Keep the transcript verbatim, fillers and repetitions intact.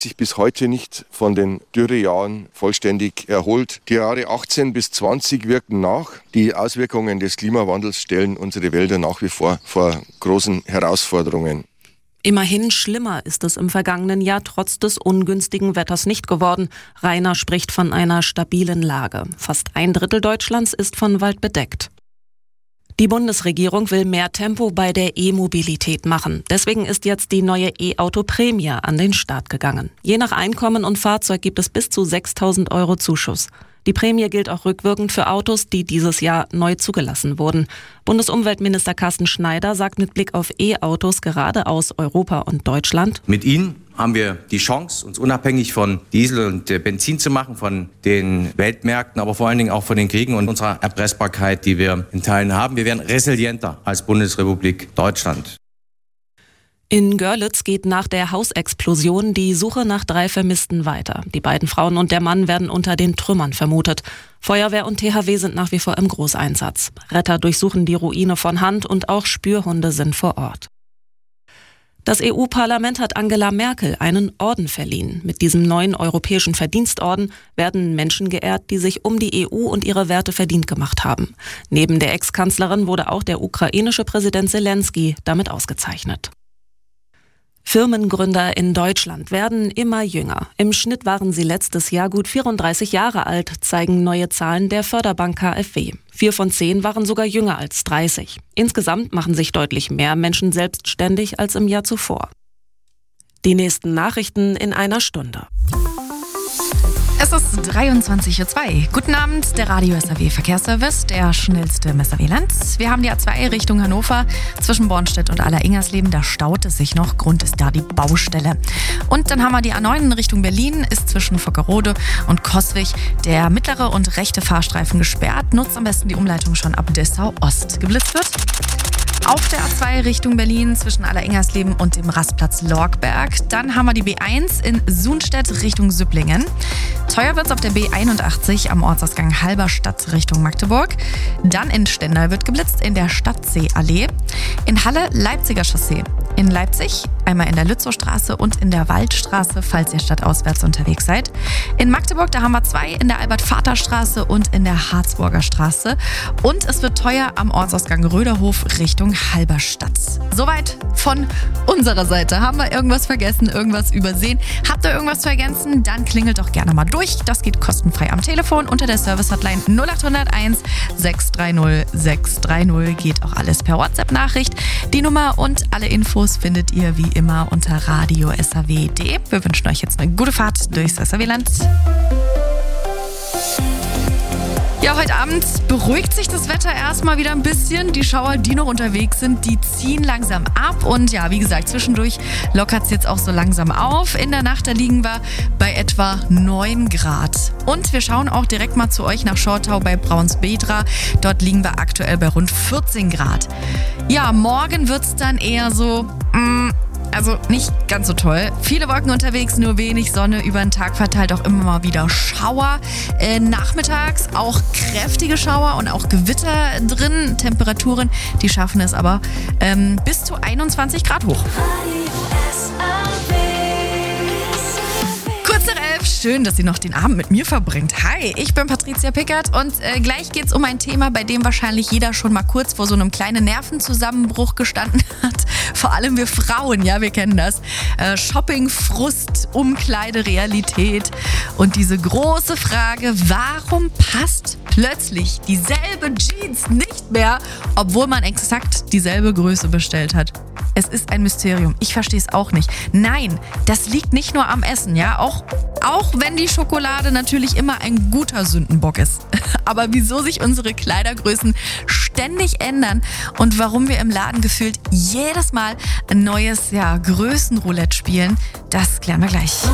sich bis heute nicht von den Dürrejahren vollständig erholt. Die Jahre achtzehn bis zwanzig wirken nach. Die Auswirkungen des Klimawandels stellen unsere Wälder nach wie vor vor großen Herausforderungen. Immerhin schlimmer ist es im vergangenen Jahr trotz des ungünstigen Wetters nicht geworden. Rainer spricht von einer stabilen Lage. Fast ein Drittel Deutschlands ist von Wald bedeckt. Die Bundesregierung will mehr Tempo bei der E-Mobilität machen. Deswegen ist jetzt die neue E-Auto-Prämie an den Start gegangen. Je nach Einkommen und Fahrzeug gibt es bis zu sechstausend Euro Zuschuss. Die Prämie gilt auch rückwirkend für Autos, die dieses Jahr neu zugelassen wurden. Bundesumweltminister Carsten Schneider sagt mit Blick auf E-Autos gerade aus Europa und Deutschland: Mit ihnen haben wir die Chance, uns unabhängig von Diesel und Benzin zu machen, von den Weltmärkten, aber vor allen Dingen auch von den Kriegen und unserer Erpressbarkeit, die wir in Teilen haben. Wir werden resilienter als Bundesrepublik Deutschland. In Görlitz geht nach der Hausexplosion die Suche nach drei Vermissten weiter. Die beiden Frauen und der Mann werden unter den Trümmern vermutet. Feuerwehr und T H W sind nach wie vor im Großeinsatz. Retter durchsuchen die Ruine von Hand und auch Spürhunde sind vor Ort. Das E U-Parlament hat Angela Merkel einen Orden verliehen. Mit diesem neuen europäischen Verdienstorden werden Menschen geehrt, die sich um die E U und ihre Werte verdient gemacht haben. Neben der Ex-Kanzlerin wurde auch der ukrainische Präsident Selenskyj damit ausgezeichnet. Firmengründer in Deutschland werden immer jünger. Im Schnitt waren sie letztes Jahr gut vierunddreißig Jahre alt, zeigen neue Zahlen der Förderbank K f W. Vier von zehn waren sogar jünger als dreißig. Insgesamt machen sich deutlich mehr Menschen selbstständig als im Jahr zuvor. Die nächsten Nachrichten in einer Stunde. Es ist dreiundzwanzig Uhr zwei. Guten Abend, der Radio S R W Verkehrsservice, der schnellste im S R W-Land. Wir haben die A zwei Richtung Hannover zwischen Bornstedt und Aller-Ingersleben. Da staut es sich noch. Grund ist da die Baustelle. Und dann haben wir die A neun in Richtung Berlin, ist zwischen Vockerode und Coswig der mittlere und rechte Fahrstreifen gesperrt. Nutzt am besten die Umleitung schon ab Dessau Ost. Geblitzt wird auf der A zwei Richtung Berlin zwischen Aller-Ingersleben und dem Rastplatz Lorgberg. Dann haben wir die B eins in Sunstedt Richtung Süpplingen. Teuer wird's auf der B einundachtzig am Ortsausgang Halberstadt Richtung Magdeburg. Dann in Stendal wird geblitzt in der Stadtseeallee. In Halle Leipziger Chaussee. In Leipzig einmal in der Lützowstraße und in der Waldstraße, falls ihr stadtauswärts unterwegs seid. In Magdeburg, da haben wir zwei in der Albert-Vater-Straße und in der Harzburger Straße. Und es wird teuer am Ortsausgang Röderhof Richtung Halberstadt. Soweit von unserer Seite. Haben wir irgendwas vergessen, irgendwas übersehen? Habt ihr irgendwas zu ergänzen? Dann klingelt doch gerne mal durch. Das geht kostenfrei am Telefon unter der Service-Hotline null acht null eins sechs drei null sechs drei null. Geht auch alles per WhatsApp-Nachricht. Die Nummer und alle Infos findet ihr wie immer unter radio s r w punkt d e. Wir wünschen euch jetzt eine gute Fahrt durchs S R W-Land. Ja, heute Abend beruhigt sich das Wetter erstmal wieder ein bisschen. Die Schauer, die noch unterwegs sind, die ziehen langsam ab. Und ja, wie gesagt, zwischendurch lockert es jetzt auch so langsam auf. In der Nacht, da liegen wir bei etwa neun Grad. Und wir schauen auch direkt mal zu euch nach Schortau bei Braunsbedra. Dort liegen wir aktuell bei rund vierzehn Grad. Ja, morgen wird es dann eher so... Mm, Also nicht ganz so toll. Viele Wolken unterwegs, nur wenig Sonne. Über den Tag verteilt auch immer mal wieder Schauer. Äh, nachmittags auch kräftige Schauer und auch Gewitter drin. Temperaturen, die schaffen es aber ähm, bis zu einundzwanzig Grad hoch. Kurz nach elf, schön, dass ihr noch den Abend mit mir verbringt. Hi, ich bin Patricia Pickert und äh, gleich geht's um ein Thema, bei dem wahrscheinlich jeder schon mal kurz vor so einem kleinen Nervenzusammenbruch gestanden hat. Vor allem wir Frauen, ja, wir kennen das. Äh, Shopping, Frust, Umkleide, Realität. Und diese große Frage, warum passt plötzlich dieselbe Jeans nicht mehr, obwohl man exakt dieselbe Größe bestellt hat? Es ist ein Mysterium. Ich verstehe es auch nicht. Nein, das liegt nicht nur am Essen, ja. Auch, auch wenn die Schokolade natürlich immer ein guter Sündenbock ist. Aber wieso sich unsere Kleidergrößen ständig ändern und warum wir im Laden gefühlt jedes Mal ein neues, ja, Größenroulette spielen, das klären wir gleich.